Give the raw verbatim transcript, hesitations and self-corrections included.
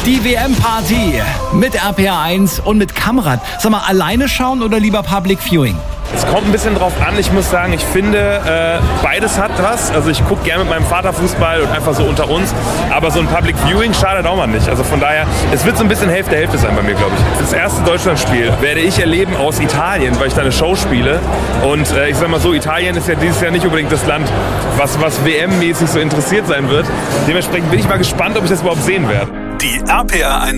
Die W M-Party mit R P R eins und mit Kamrat. Sag mal, alleine schauen oder lieber Public Viewing? Es kommt ein bisschen drauf an. Ich muss sagen, ich finde, äh, beides hat was. Also ich gucke gerne mit meinem Vater Fußball und einfach so unter uns. Aber so ein Public Viewing schadet auch mal nicht. Also von daher, es wird so ein bisschen Hälfte Hälfte sein bei mir, glaube ich. Das erste Deutschlandspiel werde ich erleben aus Italien, weil ich da eine Show spiele. Und äh, ich sag mal so, Italien ist ja dieses Jahr nicht unbedingt das Land, was, was W M-mäßig so interessiert sein wird. Dementsprechend bin ich mal gespannt, ob ich das überhaupt sehen werde. Die R P R eins